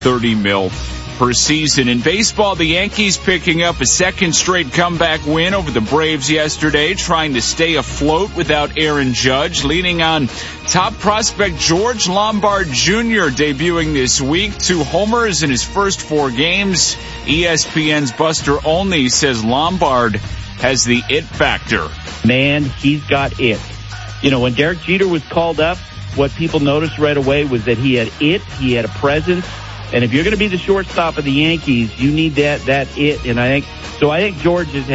$30 million per season. In baseball, the Yankees picking up a second straight comeback win over the Braves yesterday, trying to stay afloat without Aaron Judge, leaning on top prospect George Lombard Jr. debuting this week. 2 homers in his first 4 games. ESPN's Buster Olney says Lombard has the it factor. Man, he's got it. When Derek Jeter was called up, what people noticed right away was that he had it, he had a presence. And if you're going to be the shortstop of the Yankees, you need that it. And I think George is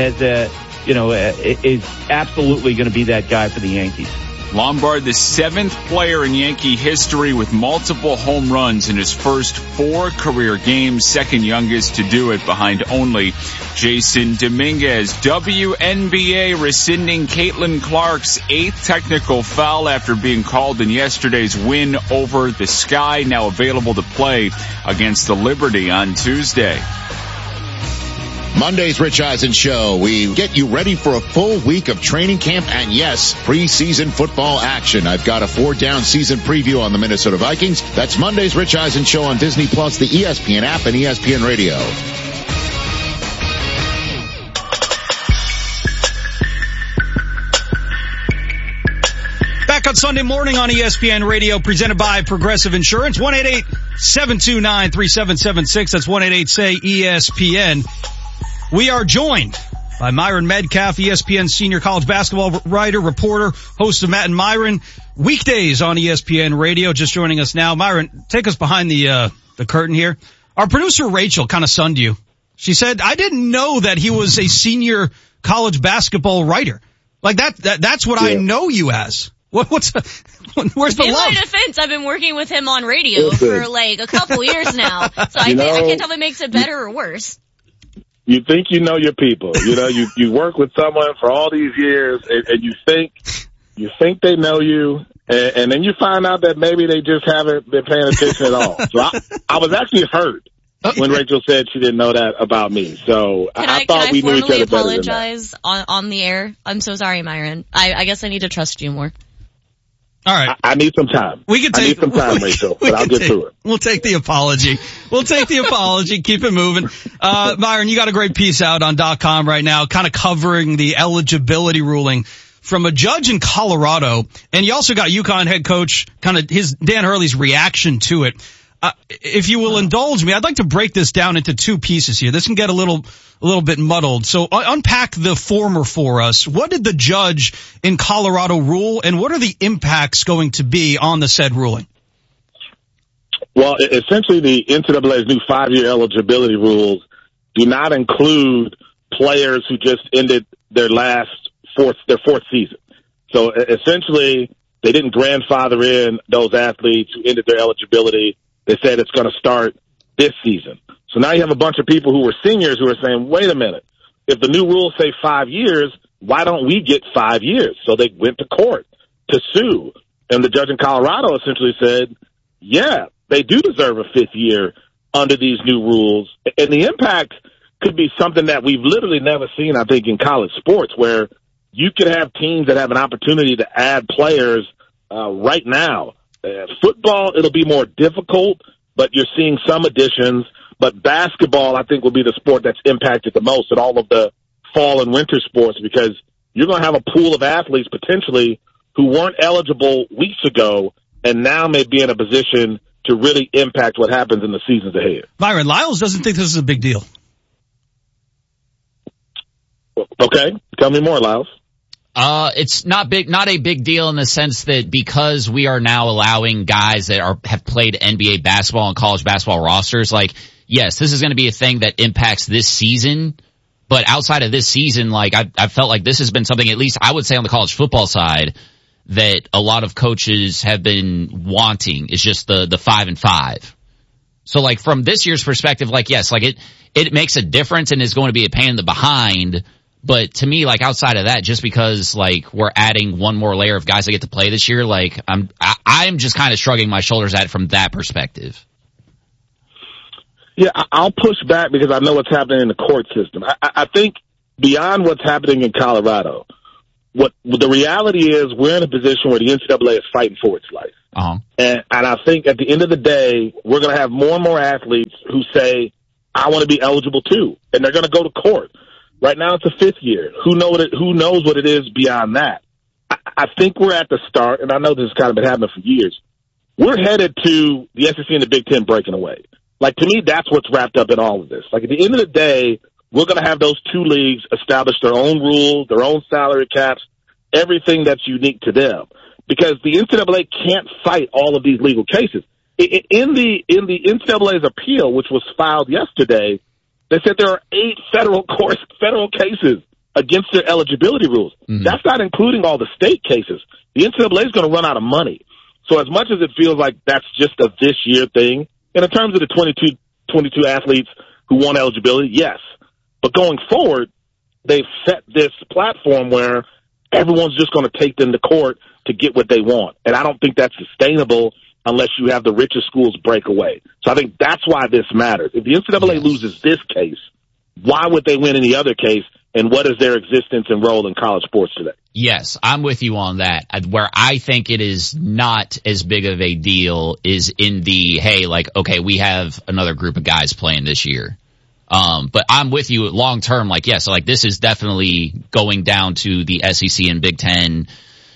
absolutely going to be that guy for the Yankees. Lombard, the 7th player in Yankee history with multiple home runs in his first 4 career games, second youngest to do it behind only Jason Dominguez. WNBA rescinding Caitlin Clark's 8th technical foul after being called in yesterday's win over the Sky, now available to play against the Liberty on Tuesday. Monday's Rich Eisen Show. We get you ready for a full week of training camp and, yes, preseason football action. I've got a 4-down season preview on the Minnesota Vikings. That's Monday's Rich Eisen Show on Disney+, the ESPN app, and ESPN Radio. Back on Sunday morning on ESPN Radio, presented by Progressive Insurance. 1-888-729-3776. That's 1-888-SAY-ESPN. We are joined by Myron Medcalf, ESPN senior college basketball writer, reporter, host of Matt and Myron. Weekdays on ESPN Radio. Just joining us now. Myron, take us behind the curtain here. Our producer Rachel kind of sunned you. She said, I didn't know that he was a senior college basketball writer. Like that's what I know you as. Where's the love? In my defense, I've been working with him on radio for like a couple years now. So I can't tell if it makes it better or worse. You think you know your people. You work with someone for all these years and you think they know you, and then you find out that maybe they just haven't been paying attention at all. So I was actually hurt when Rachel said she didn't know that about me. So I thought we knew each other better than that. Can I formally apologize on the air? I'm so sorry, Myron. I guess I need to trust you more. All right. I need some time. I need some time, Rachel, but I'll get through it. We'll take the apology. Keep it moving. Myron, you got a great piece out on .com right now, kind of covering the eligibility ruling from a judge in Colorado. And you also got UConn head coach, kind of Dan Hurley's reaction to it. If you will indulge me, I'd like to break this down into 2 pieces here. This can get a little bit muddled. So unpack the former for us. What did the judge in Colorado rule, and what are the impacts going to be on the said ruling? Well, essentially the NCAA's new 5-year eligibility rules do not include players who just ended their fourth season. So essentially they didn't grandfather in those athletes who ended their eligibility. They said it's going to start this season. So now you have a bunch of people who were seniors who are saying, wait a minute, if the new rules say 5 years, why don't we get 5 years? So they went to court to sue. And the judge in Colorado essentially said, yeah, they do deserve a 5th year under these new rules. And the impact could be something that we've literally never seen, I think, in college sports, where you could have teams that have an opportunity to add players right now. Football, it'll be more difficult, but you're seeing some additions. But basketball, I think, will be the sport that's impacted the most in all of the fall and winter sports, because you're going to have a pool of athletes potentially who weren't eligible weeks ago and now may be in a position to really impact what happens in the seasons ahead. Myron, Lyles doesn't think this is a big deal. Okay. Tell me more, Lyles. It's not a big deal in the sense that because we are now allowing guys that have played NBA basketball and college basketball rosters, like, yes, this is going to be a thing that impacts this season, but outside of this season, like, I felt like this has been something, at least I would say on the college football side, that a lot of coaches have been wanting, is just the 5-5. So like from this year's perspective, like, yes, like it makes a difference and is going to be a pain in the behind. But to me, like, outside of that, just because, like, we're adding one more layer of guys that get to play this year, like, I'm just kind of shrugging my shoulders at it from that perspective. Yeah, I'll push back because I know what's happening in the court system. I think beyond what's happening in Colorado, what the reality is, we're in a position where the NCAA is fighting for its life. And I think at the end of the day, we're going to have more and more athletes who say, I want to be eligible too. And they're going to go to court. Right now it's a fifth year. Who knows what it is beyond that? I think we're at the start, and I know this has kind of been happening for years. We're headed to the SEC and the Big Ten breaking away. Like, to me, that's what's wrapped up in all of this. Like, at the end of the day, we're going to have those two leagues establish their own rules, their own salary caps, everything that's unique to them. Because the NCAA can't fight all of these legal cases. In the NCAA's appeal, which was filed yesterday, they said there are 8 federal cases against their eligibility rules. Mm-hmm. That's not including all the state cases. The NCAA is going to run out of money. So as much as it feels like that's just a this year thing, and in terms of the 22 athletes who want eligibility, yes. But going forward, they've set this platform where everyone's just going to take them to court to get what they want. And I don't think that's sustainable unless you have the richest schools break away. So I think that's why this matters. If the NCAA loses this case, why would they win any other case? And what is their existence and role in college sports today? Yes, I'm with you on that. Where I think it is not as big of a deal is in the, hey, like, okay, we have another group of guys playing this year. But I'm with you long term, like, yes, like this is definitely going down to the SEC and Big Ten.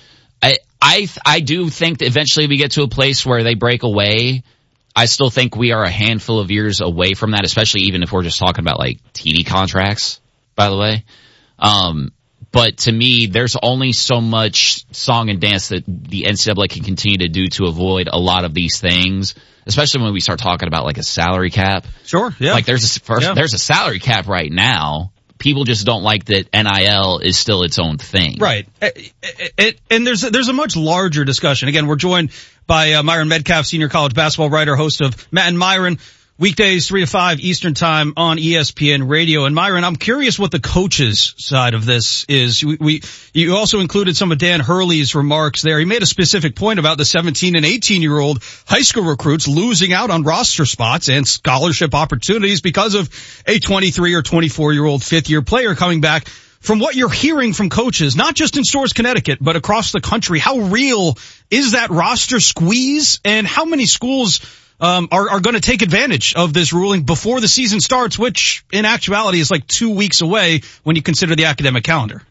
I do think that eventually we get to a place where they break away. I still think we are a handful of years away from that, especially even if we're just talking about like TV contracts, by the way. But to me, there's only so much song and dance that the NCAA can continue to do to avoid a lot of these things, especially when we start talking about like a salary cap. Sure, yeah. Like there's a salary cap right now. People just don't like that NIL is still its own thing. Right. And there's a much larger discussion. Again, we're joined by Myron Metcalf, senior college basketball writer, host of Matt and Myron, weekdays 3 to 5 Eastern time on ESPN Radio. And Myron, I'm curious what the coaches side of this is. You also included some of Dan Hurley's remarks there. He made a specific point about the 17 and 18-year-old high school recruits losing out on roster spots and scholarship opportunities because of a 23 or 24-year-old fifth-year player coming back. From what you're hearing from coaches, not just in Storrs, Connecticut, but across the country, how real is that roster squeeze, and how many schools are going to take advantage of this ruling before the season starts, which in actuality is like 2 weeks away when you consider the academic calendar?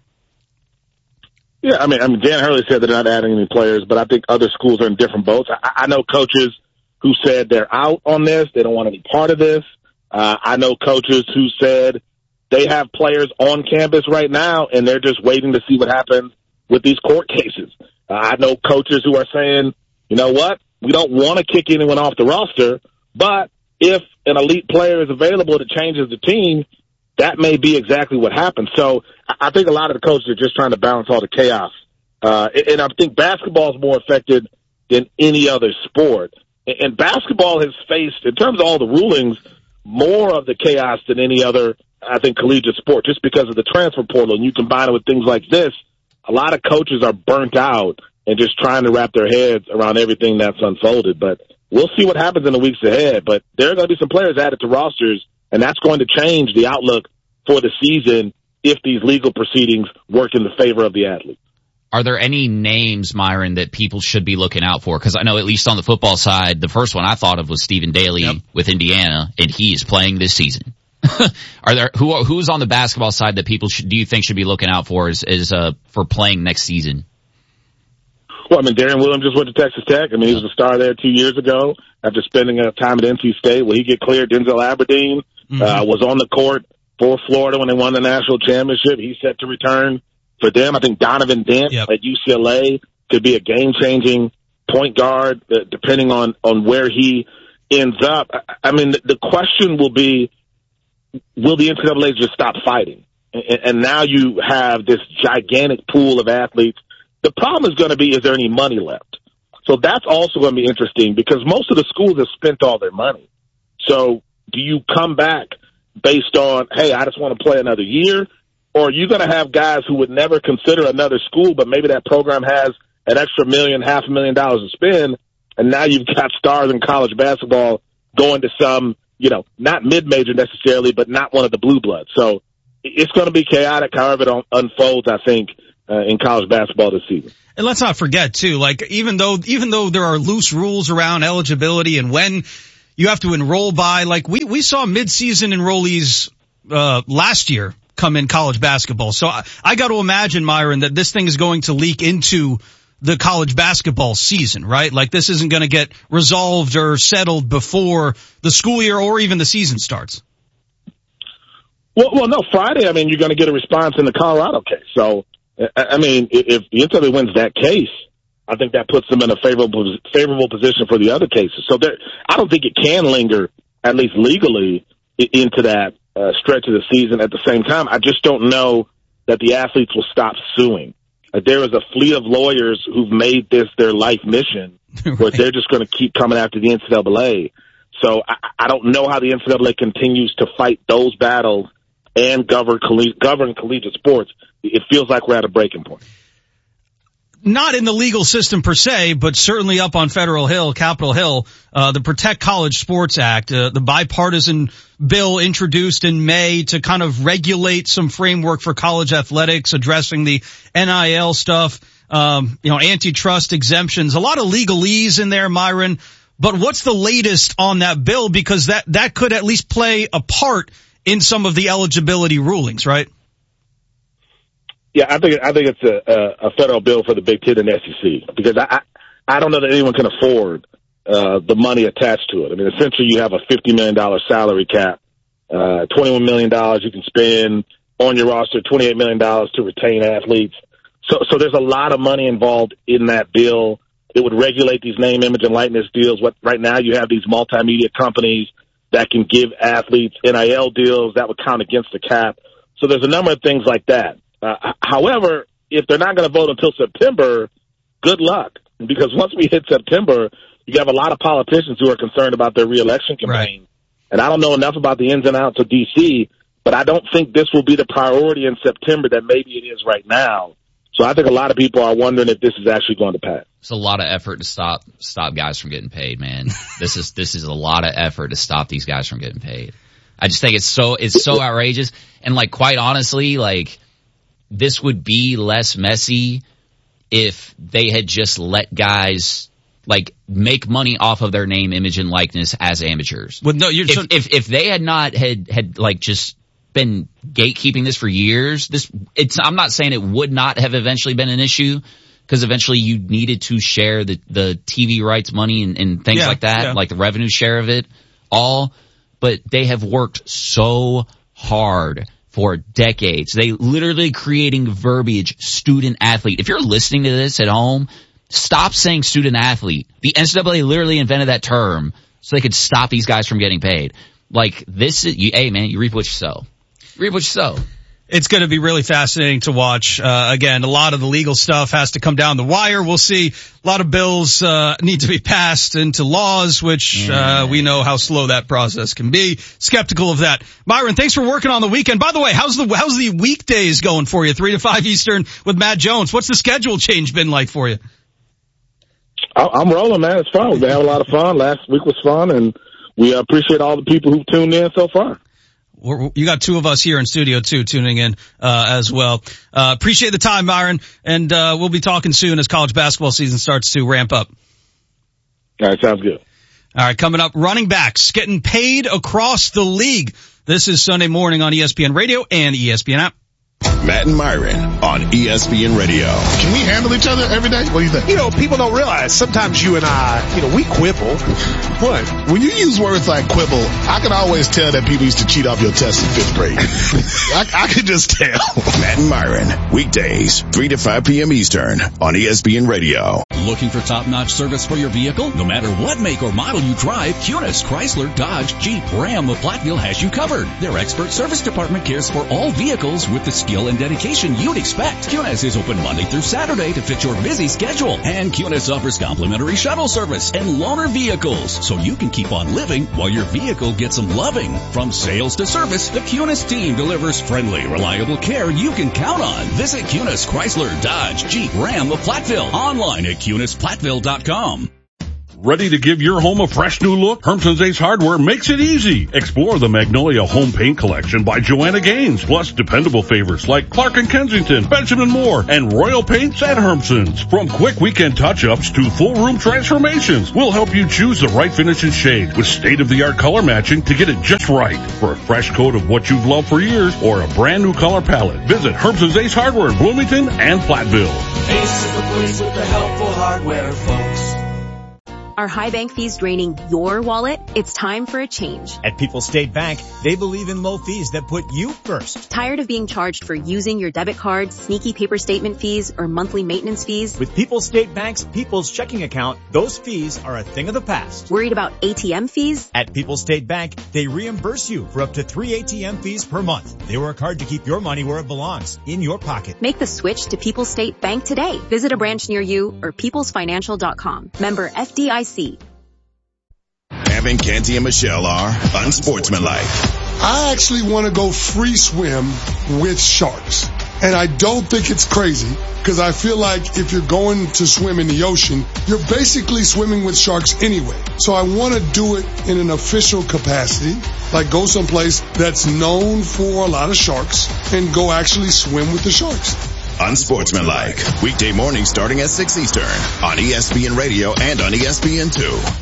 Yeah, I mean, Dan Hurley said they're not adding any players, but I think other schools are in different boats. I know coaches who said they're out on this. They don't want any part of this. I know coaches who said they have players on campus right now, and they're just waiting to see what happens with these court cases. I know coaches who are saying, you know what? We don't want to kick anyone off the roster, but if an elite player is available that changes the team, that may be exactly what happens. So I think a lot of the coaches are just trying to balance all the chaos. And I think basketball is more affected than any other sport. And basketball has faced, in terms of all the rulings, more of the chaos than any other, I think, collegiate sport, just because of the transfer portal. And you combine it with things like this, a lot of coaches are burnt out and just trying to wrap their heads around everything that's unfolded. But we'll see what happens in the weeks ahead. But there are going to be some players added to rosters, and that's going to change the outlook for the season if these legal proceedings work in the favor of the athlete. Are there any names, Myron, that people should be looking out for? Because I know at least on the football side, the first one I thought of was Stephen Daly with Indiana, and he is playing this season. Are there who's on the basketball side that people do you think should be looking out for for playing next season? Well, I mean, Darren Williams just went to Texas Tech. I mean, he was a star there 2 years ago after spending time at NC State. Will he get cleared? Denzel Aberdeen was on the court for Florida when they won the national championship. He's set to return for them. I think Donovan Dent at UCLA could be a game-changing point guard, depending on where he ends up. I mean, the question will be, will the NCAA just stop fighting? And now you have this gigantic pool of athletes. The problem is going to be, is there any money left? So that's also going to be interesting because most of the schools have spent all their money. So do you come back based on, hey, I just want to play another year? Or are you going to have guys who would never consider another school, but maybe that program has an extra $1.5 million to spend, and now you've got stars in college basketball going to some, not mid-major necessarily, but not one of the blue bloods. So it's going to be chaotic however it unfolds, I think. in college basketball this season. And let's not forget too, like even though there are loose rules around eligibility and when you have to enroll by, like we saw mid-season enrollees last year come in college basketball. So I got to imagine, Myron, that this thing is going to leak into the college basketball season, right? Like this isn't going to get resolved or settled before the school year or even the season starts. Well, no, Friday, I mean, you're going to get a response in the Colorado case. So, I mean, if the NCAA wins that case, I think that puts them in a favorable position for the other cases. So I don't think it can linger, at least legally, into that stretch of the season. At the same time, I just don't know that the athletes will stop suing. There is a fleet of lawyers who've made this their life mission, where they're just going to keep coming after the NCAA. So I don't know how the NCAA continues to fight those battles and govern collegiate sports. It feels like we're at a breaking point. Not in the legal system per se, but certainly up on Capitol Hill, the Protect College Sports Act, the bipartisan bill introduced in May to kind of regulate some framework for college athletics, addressing the NIL stuff, antitrust exemptions, a lot of legalese in there, Myron. But what's the latest on that bill? Because that could at least play a part in some of the eligibility rulings, right? Yeah, I think it's a federal bill for the Big Ten and SEC, because I don't know that anyone can afford the money attached to it. I mean, essentially you have a $50 million salary cap, $21 million you can spend on your roster, $28 million to retain athletes. So there's a lot of money involved in that bill. It would regulate these name, image, and likeness deals. Right now you have these multimedia companies that can give athletes NIL deals that would count against the cap. So there's a number of things like that. However, if they're not going to vote until September, good luck. Because once we hit September, you have a lot of politicians who are concerned about their reelection campaign. Right. And I don't know enough about the ins and outs of D.C., but I don't think this will be the priority in September that maybe it is right now. So I think a lot of people are wondering if this is actually going to pass. It's a lot of effort to stop guys from getting paid, man. This is a lot of effort to stop these guys from getting paid. I just think it's so outrageous. And like, quite honestly, like, this would be less messy if they had just let guys like make money off of their name, image, and likeness as amateurs. Well, no, if they had not had like just been gatekeeping this for years, I'm not saying it would not have eventually been an issue, because eventually you needed to share the TV rights money and things like that, like the revenue share of it all. But they have worked so hard for decades. They literally creating verbiage, student athlete. If you're listening to this at home, stop saying student athlete. The NCAA literally invented that term so they could stop these guys from getting paid. Like, this is, hey man, you reap what you sow. Reap what you sow. It's going to be really fascinating to watch. Again, a lot of the legal stuff has to come down the wire. We'll see. A lot of bills need to be passed into laws, which we know how slow that process can be. Skeptical of that. Myron, thanks for working on the weekend. By the way, how's the weekdays going for you? 3 to 5 Eastern with Matt Jones. What's the schedule change been like for you? I'm rolling, man. It's fun. We've been having a lot of fun. Last week was fun, and we appreciate all the people who've tuned in so far. You got two of us here in studio too, tuning in, as well. Appreciate the time, Myron, and, we'll be talking soon as college basketball season starts to ramp up. All right. Sounds good. All right. Coming up, running backs getting paid across the league. This is Sunday Morning on ESPN Radio and the ESPN app. Matt and Myron on ESPN Radio. Can we handle each other every day? What do you think? People don't realize sometimes you and I, we quibble. What? When you use words like quibble, I can always tell that people used to cheat off your test in 5th grade. I can just tell. Matt and Myron, weekdays, 3 to 5 p.m. Eastern on ESPN Radio. Looking for top-notch service for your vehicle? No matter what make or model you drive, Kunis, Chrysler, Dodge, Jeep, Ram of Platteville has you covered. Their expert service department cares for all vehicles with the skill and dedication you'd expect. Kunis is open Monday through Saturday to fit your busy schedule. And Kunis offers complimentary shuttle service and loaner vehicles, so you can keep on living while your vehicle gets some loving. From sales to service, the Kunis team delivers friendly, reliable care you can count on. Visit Kunis, Chrysler, Dodge, Jeep, Ram of Platteville. Online at KunisPlattville.com. Ready to give your home a fresh new look? Hermson's Ace Hardware makes it easy. Explore the Magnolia Home Paint Collection by Joanna Gaines, plus dependable favorites like Clark & Kensington, Benjamin Moore, and Royal Paints at Hermson's. From quick weekend touch-ups to full room transformations, we'll help you choose the right finish and shade with state-of-the-art color matching to get it just right. For a fresh coat of what you've loved for years or a brand new color palette, visit Hermson's Ace Hardware in Bloomington and Platteville. Ace is the place with the helpful hardware, folks. Are high bank fees draining your wallet? It's time for a change. At People's State Bank, they believe in low fees that put you first. Tired of being charged for using your debit card, sneaky paper statement fees, or monthly maintenance fees? With People's State Bank's People's Checking Account, those fees are a thing of the past. Worried about ATM fees? At People's State Bank, they reimburse you for up to 3 ATM fees per month. They work hard to keep your money where it belongs, in your pocket. Make the switch to People's State Bank today. Visit a branch near you or peoplesfinancial.com. Member FDIC. Evan, Canty, and Michelle are unsportsmanlike. I actually want to go free swim with sharks. And I don't think it's crazy because I feel like if you're going to swim in the ocean, you're basically swimming with sharks anyway. So I want to do it in an official capacity, like go someplace that's known for a lot of sharks and go actually swim with the sharks. Unsportsmanlike. Weekday mornings starting at 6 Eastern on ESPN Radio and on ESPN2.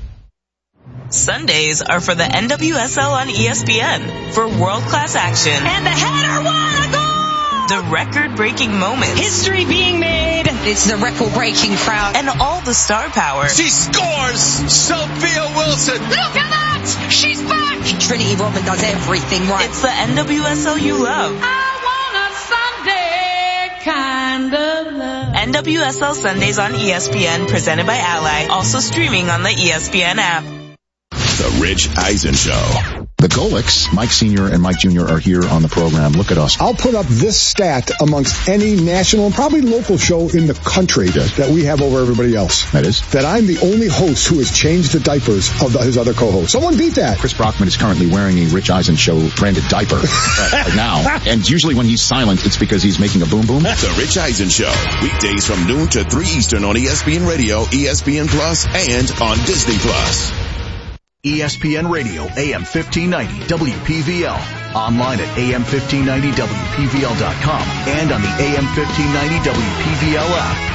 Sundays are for the NWSL on ESPN for world-class action. And the header, what a goal! The record-breaking moments. History being made. It's the record-breaking crowd. And all the star power. She scores! Sophia Wilson! Look at that! She's back! Trinity Rodman does everything right. It's the NWSL you love. I want a Sunday kind of love. NWSL Sundays on ESPN, presented by Ally. Also streaming on the ESPN app. The Rich Eisen Show. The Golics, Mike Sr. and Mike Jr. are here on the program. Look at us. I'll put up this stat amongst any national and probably local show in the country that we have over everybody else. That is? That I'm the only host who has changed the diapers of his other co-hosts. Someone beat that. Chris Brockman is currently wearing a Rich Eisen Show branded diaper right now. And usually when he's silent, it's because he's making a boom boom. The Rich Eisen Show. Weekdays from noon to 3 Eastern on ESPN Radio, ESPN Plus, and on Disney Plus. ESPN Radio, AM 1590, WPVL. Online at AM1590WPVL.com and on the AM 1590 WPVL app.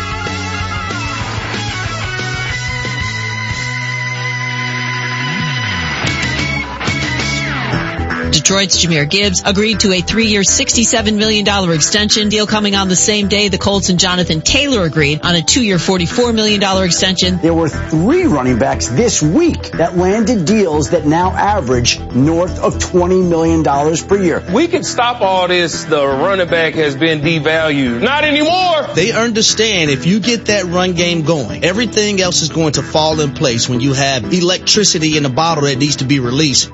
Detroit's Jahmyr Gibbs agreed to a 3-year, $67 million extension. Deal coming on the same day the Colts and Jonathan Taylor agreed on a 2-year, $44 million extension. There were 3 running backs this week that landed deals that now average north of $20 million per year. We could stop all this. The running back has been devalued. Not anymore. They understand if you get that run game going, everything else is going to fall in place when you have electricity in the bottle that needs to be released.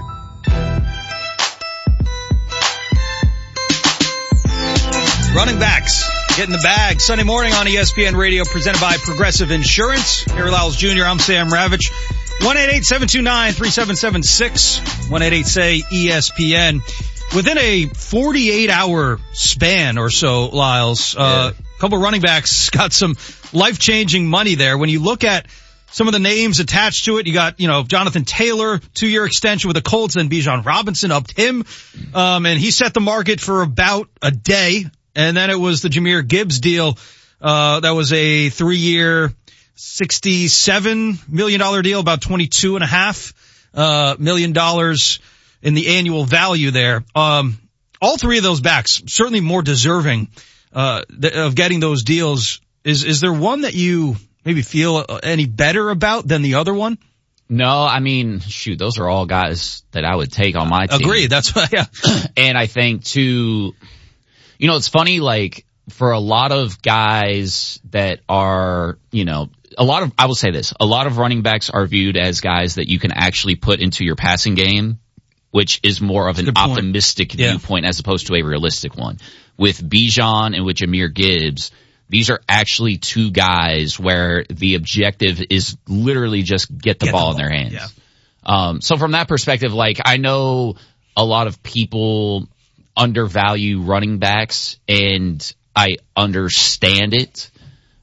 Running backs, getting the bag. Sunday morning on ESPN Radio, presented by Progressive Insurance. Harry Lyles Jr., I'm Sam Ravitch. 1-888-729-3776. 1-888-SAY-ESPN. Within a 48-hour span or so, Lyles, a couple running backs got some life-changing money there. When you look at some of the names attached to it, you got, Jonathan Taylor, 2-year extension with the Colts, and Bijan Robinson upped him. And he set the market for about a day. And then it was the Jahmyr Gibbs deal. That was a 3-year, $67 million deal, about $22.5 million in the annual value there. All 3 of those backs, certainly more deserving, of getting those deals. Is there one that you maybe feel any better about than the other one? No, I mean, shoot, those are all guys that I would take on my team. Agreed. That's why, yeah. And I think it's funny, like, for a lot of guys that are, I will say this, a lot of running backs are viewed as guys that you can actually put into your passing game, which is more of an optimistic viewpoint as opposed to a realistic one. With Bijan and with Jahmyr Gibbs, these are actually 2 guys where the objective is literally just get the ball in their hands. Yeah. So from that perspective, like, I know a lot of people undervalue running backs, and I understand it.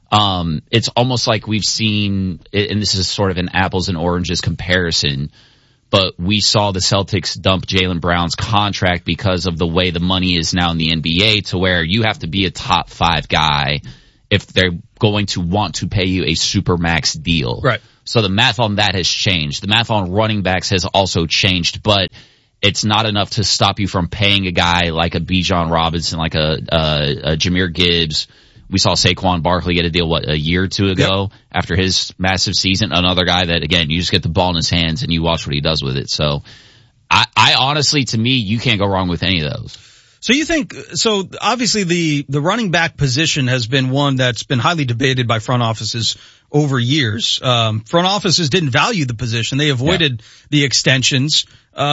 It's almost like we've seen, and this is sort of an apples and oranges comparison, but we saw the Celtics dump Jaylen Brown's contract because of the way the money is now in the NBA, to where you have to be a top 5 guy if they're going to want to pay you a supermax deal. Right. So the math on that has changed. The math on running backs has also changed, but it's not enough to stop you from paying a guy like a Bijan Robinson, like a Jahmyr Gibbs. We saw Saquon Barkley get a deal, a year or two ago after his massive season. Another guy that, again, you just get the ball in his hands and you watch what he does with it. So I honestly, to me, you can't go wrong with any of those. So you think, so obviously the running back position has been one that's been highly debated by front offices over years. Front offices didn't value the position. They avoided the extensions,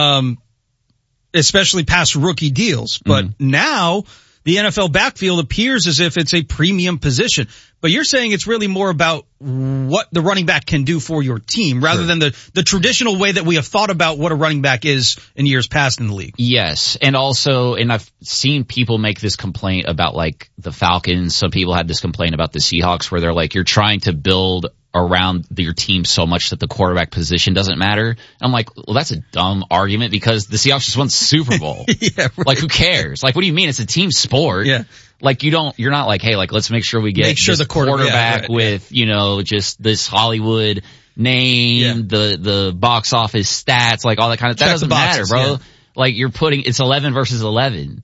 especially past rookie deals. But now the NFL backfield appears as if it's a premium position. But you're saying it's really more about what the running back can do for your team rather than the traditional way that we have thought about what a running back is in years past in the league. Yes. And also, and I've seen people make this complaint about like the Falcons. Some people had this complaint about the Seahawks where they're like, you're trying to build around your team so much that the quarterback position doesn't matter. And I'm like, well, that's a dumb argument because the Seahawks just won the Super Bowl. Like, who cares? Like, what do you mean? It's a team sport. Yeah. Like, you're not like, hey, like, let's make sure we get the quarterback with, you know, just this Hollywood name, the box office stats, like all that kind of, that doesn't matter, bro. Like, you're putting, it's 11 versus 11.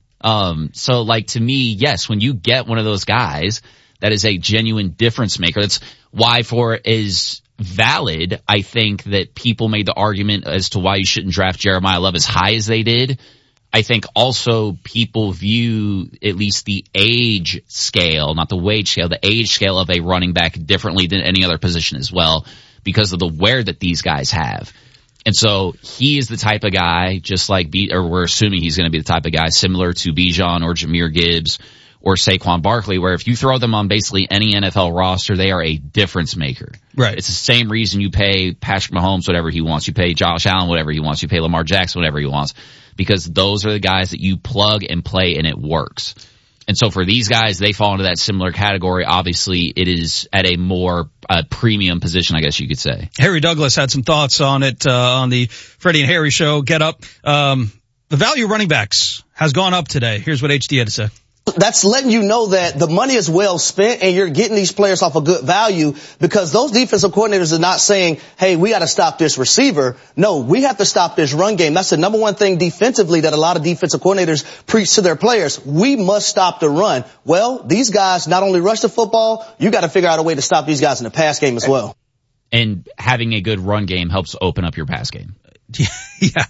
So like, to me, yes, when you get one of those guys that is a genuine difference maker, that's why for as valid, I think that people made the argument as to why you shouldn't draft Jeremiah Love as high as they did. I think also people view at least the age scale, not the wage scale, the age scale of a running back differently than any other position as well because of the wear that these guys have. And so he is the type of guy, just like we're assuming he's going to be the type of guy similar to Bijan or Jahmyr Gibbs or Saquon Barkley, where if you throw them on basically any NFL roster, they are a difference maker. Right. It's the same reason you pay Patrick Mahomes whatever he wants, you pay Josh Allen whatever he wants, you pay Lamar Jackson whatever he wants, because those are the guys that you plug and play and it works. And so for these guys, they fall into that similar category. Obviously, it is at a more premium position, I guess you could say. Harry Douglas had some thoughts on it on the Freddie and Harry show. Get Up. The value of running backs has gone up today. Here's what HD had to say. That's letting you know that the money is well spent and you're getting these players off a good value, because those defensive coordinators are not saying, hey, we got to stop this receiver. No, we have to stop this run game. That's the number one thing defensively that a lot of defensive coordinators preach to their players. We must stop the run. Well, these guys not only rush the football, you got to figure out a way to stop these guys in the pass game as well. And having a good run game helps open up your pass game. Yeah.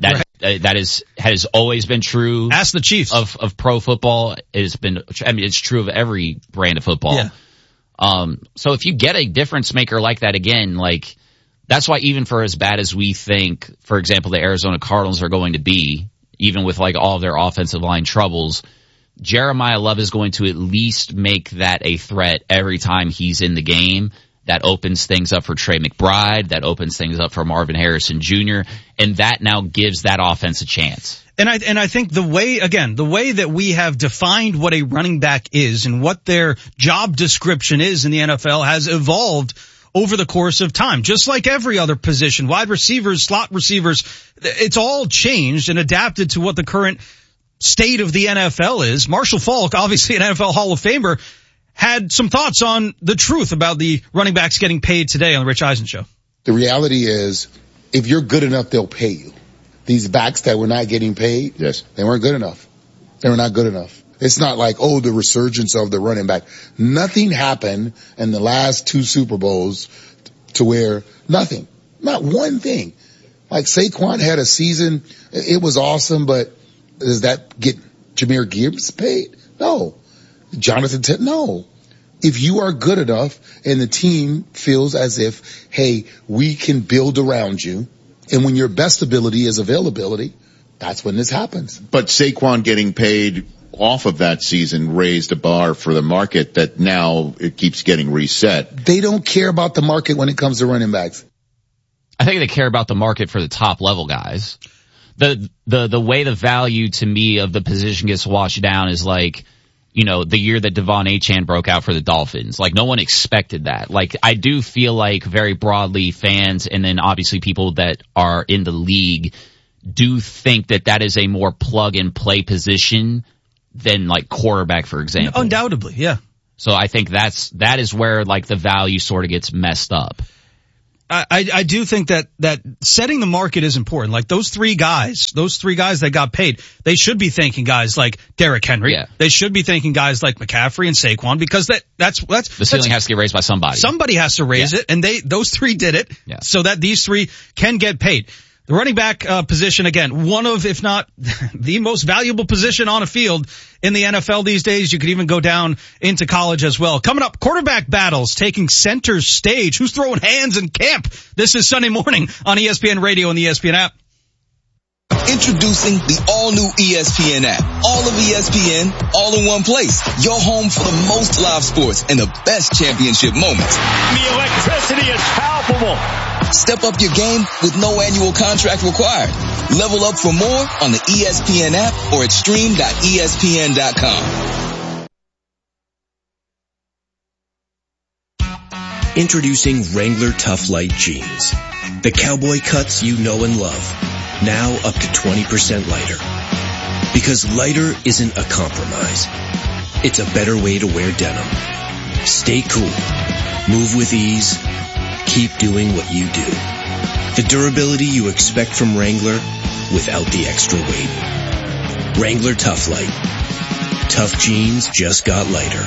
That has always been true. Ask the Chiefs of pro football. It's true of every brand of football. Yeah. So if you get a difference maker like that again, like that's why even for as bad as we think, for example, the Arizona Cardinals are going to be, even with like all of their offensive line troubles, Jeremiah Love is going to at least make that a threat every time he's in the game. That opens things up for Trey McBride. That opens things up for Marvin Harrison Jr. And that now gives that offense a chance. And I think the way that we have defined what a running back is and what their job description is in the NFL has evolved over the course of time. Just like every other position, wide receivers, slot receivers, it's all changed and adapted to what the current state of the NFL is. Marshall Faulk, obviously an NFL Hall of Famer, had some thoughts on the truth about the running backs getting paid today on the Rich Eisen show. The reality is, if you're good enough, they'll pay you. These backs that were not getting paid, they weren't good enough. They were not good enough. It's not like, oh, the resurgence of the running back. Nothing happened in the last 2 Super Bowls to where nothing, not one thing. Like Saquon had a season, it was awesome, but does that get Jahmyr Gibbs paid? No. Jonathan, no. If you are good enough and the team feels as if, hey, we can build around you, and when your best ability is availability, that's when this happens. But Saquon getting paid off of that season raised a bar for the market that now it keeps getting reset. They don't care about the market when it comes to running backs. I think they care about the market for the top level guys. The way the value to me of the position gets washed down is like, the year that Devon Achane broke out for the Dolphins. Like, no one expected that. Like, I do feel like very broadly fans and then obviously people that are in the league do think that is a more plug-and-play position than, like, quarterback, for example. Undoubtedly, yeah. So I think that is where, like, the value sort of gets messed up. I do think that setting the market is important. Like those three guys that got paid, they should be thanking guys like Derrick Henry. Yeah. They should be thanking guys like McCaffrey and Saquon because that's the ceiling has to get raised by somebody. Somebody has to raise it, and those three did it, so that these three can get paid. The running back position, again, one of, if not the most valuable position on a field in the NFL these days. You could even go down into college as well. Coming up, quarterback battles taking center stage. Who's throwing hands in camp? This is Sunday morning on ESPN Radio and the ESPN app. Introducing the all-new ESPN app. All of ESPN, all in one place. Your home for the most live sports and the best championship moments. The electricity is palpable. Step up your game with no annual contract required. Level up for more on the ESPN app or at stream.espn.com. Introducing Wrangler Tough Light Jeans. The cowboy cuts you know and love. Now up to 20% lighter. Because lighter isn't a compromise. It's a better way to wear denim. Stay cool. Move with ease. Keep doing what you do. The durability you expect from Wrangler without the extra weight. Wrangler Tough Light. Tough jeans just got lighter.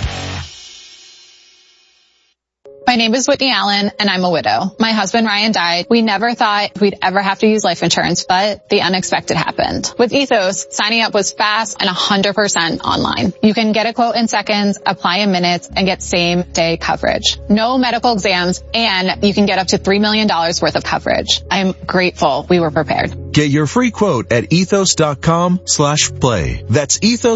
My name is Whitney Allen, and I'm a widow. My husband, Ryan, died. We never thought we'd ever have to use life insurance, but the unexpected happened. With Ethos, signing up was fast and 100% online. You can get a quote in seconds, apply in minutes, and get same-day coverage. No medical exams, and you can get up to $3 million worth of coverage. I'm grateful we were prepared. Get your free quote at ethos.com/play. That's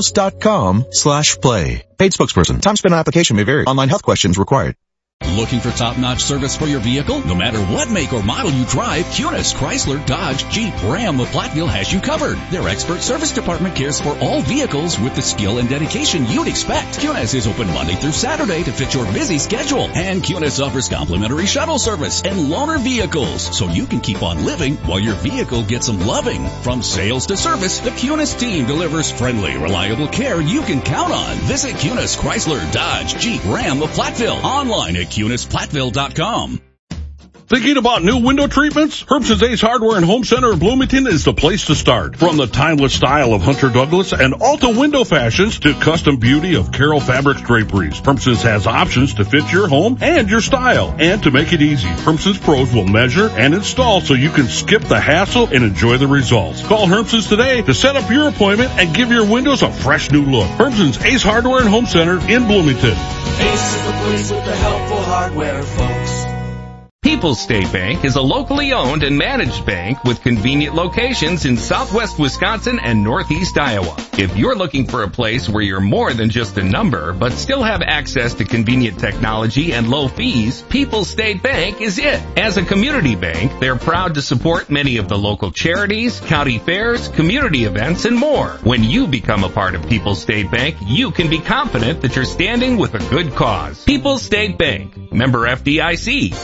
ethos.com/play. Paid spokesperson. Time spent on application may vary. Online health questions required. Looking for top-notch service for your vehicle? No matter what make or model you drive, Kunis, Chrysler, Dodge, Jeep, Ram of Platteville has you covered. Their expert service department cares for all vehicles with the skill and dedication you'd expect. Kunis is open Monday through Saturday to fit your busy schedule. And Kunis offers complimentary shuttle service and loaner vehicles, so you can keep on living while your vehicle gets some loving. From sales to service, the Kunis team delivers friendly, reliable care you can count on. Visit Kunis, Chrysler, Dodge, Jeep, Ram of Platteville. Online at KunisPlatteville.com. Thinking about new window treatments? Herbson's Ace Hardware and Home Center in Bloomington is the place to start. From the timeless style of Hunter Douglas and Alta window fashions to custom beauty of Carroll Fabrics draperies, Herbson's has options to fit your home and your style. And to make it easy, Herbson's pros will measure and install so you can skip the hassle and enjoy the results. Call Herbson's today to set up your appointment and give your windows a fresh new look. Herbson's Ace Hardware and Home Center in Bloomington. Ace is the place with the helpful hardware, folks. People's State Bank is a locally owned and managed bank with convenient locations in southwest Wisconsin and northeast Iowa. If you're looking for a place where you're more than just a number, but still have access to convenient technology and low fees, People's State Bank is it. As a community bank, they're proud to support many of the local charities, county fairs, community events, and more. When you become a part of People's State Bank, you can be confident that you're standing with a good cause. People's State Bank, member FDIC.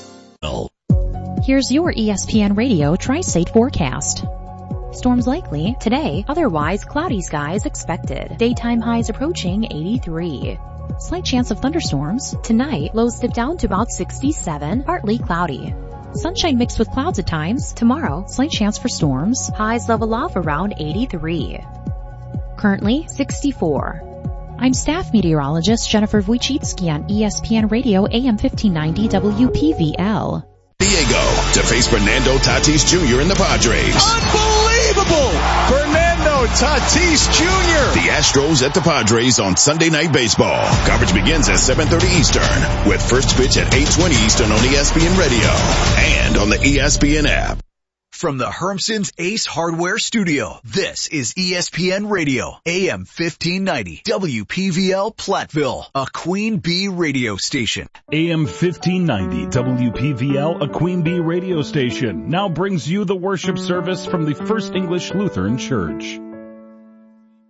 Here's your ESPN Radio Tri-State forecast. Storms likely today, otherwise cloudy skies expected. Daytime highs approaching 83. Slight chance of thunderstorms. Tonight, lows dip down to about 67, partly cloudy. Sunshine mixed with clouds at times. Tomorrow, slight chance for storms. Highs level off around 83. Currently, 64. I'm staff meteorologist Jennifer Wojcicki on ESPN Radio AM 1590 WPVL. Diego to face Fernando Tatis Jr. in the Padres. Unbelievable! Fernando Tatis Jr. The Astros at the Padres on Sunday Night Baseball. Coverage begins at 7:30 Eastern with first pitch at 8:20 Eastern on ESPN Radio and on the ESPN app. From the Hermson's Ace Hardware Studio, this is ESPN Radio, AM 1590, WPVL Platteville, a Queen Bee radio station. AM 1590, WPVL, a Queen Bee radio station, now brings you the worship service from the First English Lutheran Church.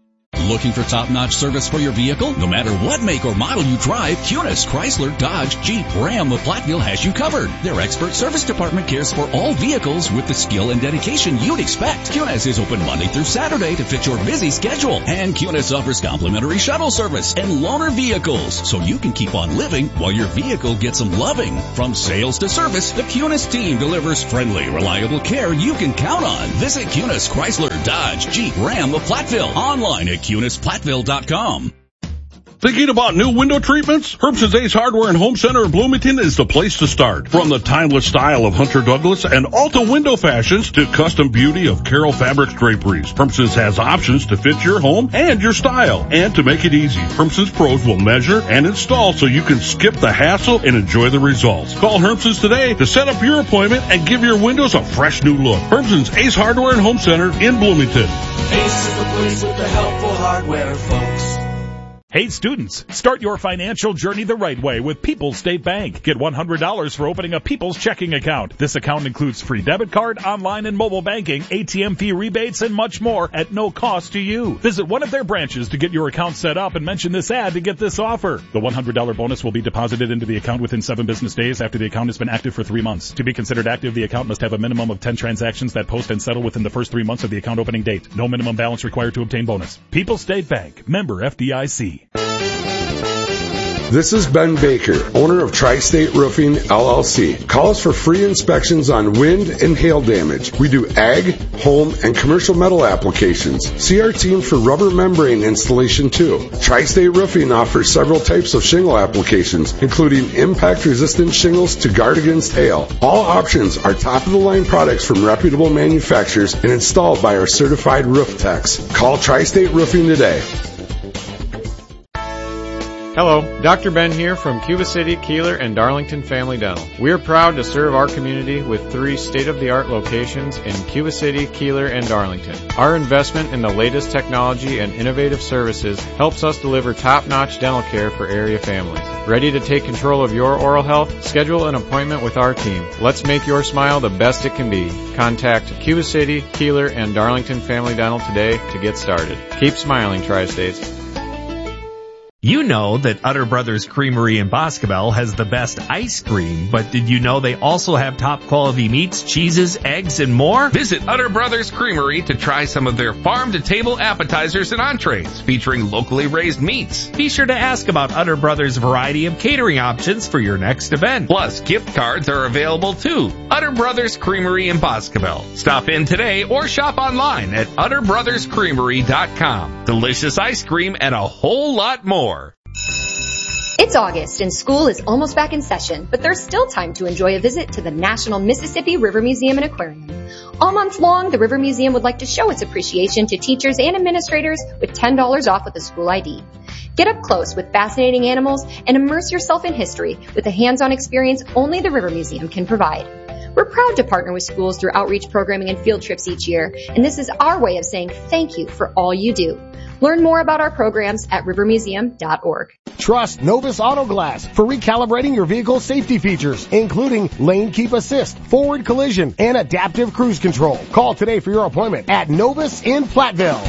Looking for top-notch service for your vehicle? No matter what make or model you drive, Kunis, Chrysler, Dodge, Jeep, Ram of Platteville has you covered. Their expert service department cares for all vehicles with the skill and dedication you'd expect. Kunis is open Monday through Saturday to fit your busy schedule. And Kunis offers complimentary shuttle service and loaner vehicles, so you can keep on living while your vehicle gets some loving. From sales to service, the Kunis team delivers friendly, reliable care you can count on. Visit Kunis, Chrysler, Dodge, Jeep, Ram of Platteville. Online at KunisPlatteville.com. Thinking about new window treatments? Herbson's Ace Hardware and Home Center in Bloomington is the place to start. From the timeless style of Hunter Douglas and Alta window fashions to custom beauty of Carroll Fabrics draperies, Herbson's has options to fit your home and your style. And to make it easy, Herbson's pros will measure and install so you can skip the hassle and enjoy the results. Call Herbson's today to set up your appointment and give your windows a fresh new look. Herbson's Ace Hardware and Home Center in Bloomington. Ace is the place with the helpful hardware, folks. Hey students, start your financial journey the right way with People's State Bank. Get $100 for opening a People's checking account. This account includes free debit card, online and mobile banking, ATM fee rebates, and much more at no cost to you. Visit one of their branches to get your account set up and mention this ad to get this offer. The $100 bonus will be deposited into the account within 7 business days after the account has been active for 3 months. To be considered active, the account must have a minimum of 10 transactions that post and settle within the first 3 months of the account opening date. No minimum balance required to obtain bonus. People's State Bank. Member FDIC. This is Ben Baker, owner of Tri-State Roofing, LLC. Call us for free inspections on wind and hail damage. We do ag, home, and commercial metal applications. See our team for rubber membrane installation too. Tri-State Roofing offers several types of shingle applications, including impact-resistant shingles to guard against hail. All options are top-of-the-line products from reputable manufacturers and installed by our certified roof techs. Call Tri-State Roofing today. Hello, Dr. Ben here from Cuba City, Keeler, and Darlington Family Dental. We are proud to serve our community with 3 state-of-the-art locations in Cuba City, Keeler, and Darlington. Our investment in the latest technology and innovative services helps us deliver top-notch dental care for area families. Ready to take control of your oral health? Schedule an appointment with our team. Let's make your smile the best it can be. Contact Cuba City, Keeler, and Darlington Family Dental today to get started. Keep smiling, Tri-States. You know that Utter Brothers Creamery in Boscobel has the best ice cream, but did you know they also have top quality meats, cheeses, eggs, and more? Visit Utter Brothers Creamery to try some of their farm-to-table appetizers and entrees featuring locally raised meats. Be sure to ask about Utter Brothers' variety of catering options for your next event. Plus, gift cards are available too. Utter Brothers Creamery in Boscobel. Stop in today or shop online at utterbrotherscreamery.com. Delicious ice cream and a whole lot more. It's August and school is almost back in session, but there's still time to enjoy a visit to the National Mississippi River Museum and Aquarium. All month long, the River Museum would like to show its appreciation to teachers and administrators with $10 off with a school ID. Get up close with fascinating animals and immerse yourself in history with a hands-on experience only the River Museum can provide. We're proud to partner with schools through outreach programming and field trips each year, and this is our way of saying thank you for all you do. Learn more about our programs at rivermuseum.org. Trust Novus Auto Glass for recalibrating your vehicle's safety features, including lane keep assist, forward collision, and adaptive cruise control. Call today for your appointment at Novus in Platteville.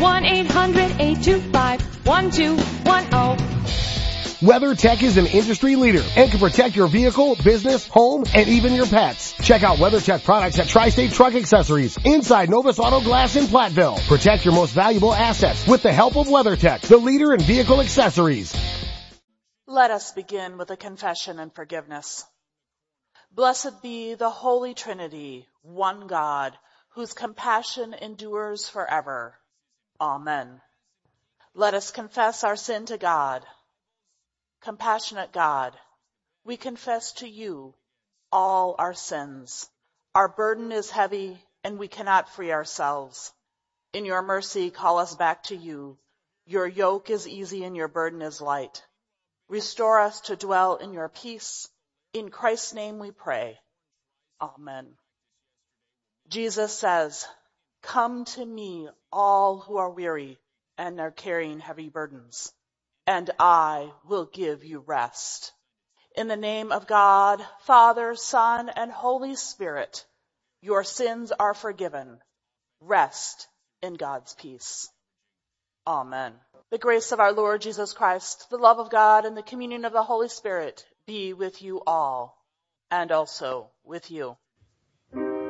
1-800-825-1210. WeatherTech is an industry leader and can protect your vehicle, business, home, and even your pets. Check out WeatherTech products at Tri-State Truck Accessories inside Novus Auto Glass in Platteville. Protect your most valuable assets with the help of WeatherTech, the leader in vehicle accessories. Let us begin with a confession and forgiveness. Blessed be the Holy Trinity, one God, whose compassion endures forever. Amen. Let us confess our sin to God. Compassionate God, we confess to you all our sins. Our burden is heavy and we cannot free ourselves. In your mercy, call us back to you. Your yoke is easy and your burden is light. Restore us to dwell in your peace. In Christ's name we pray. Amen. Jesus says, "Come to me, all who are weary and are carrying heavy burdens, and I will give you rest." In the name of God, Father, Son, and Holy Spirit, your sins are forgiven. Rest in God's peace. Amen. The grace of our Lord Jesus Christ, the love of God, and the communion of the Holy Spirit be with you all, and also with you.